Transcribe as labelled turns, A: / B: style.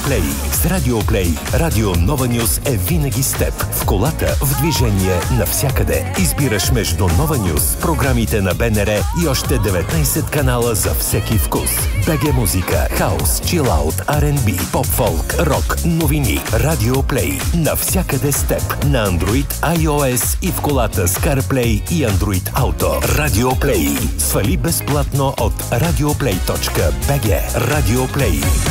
A: Play. С Радио Play, Радио Нова Нюз е винаги с теб. В колата, в движение, навсякъде. Избираш между Нова Нюз, програмите на БНР и още 19 канала за всеки вкус. БГ музика, хаус, чилаут, R&B, поп-фолк, рок, новини. Радио Play. Навсякъде с теб. На Android, iOS и в колата с CarPlay и Android Auto. Радио Play. Свали безплатно от radioplay.bg. Радио Play.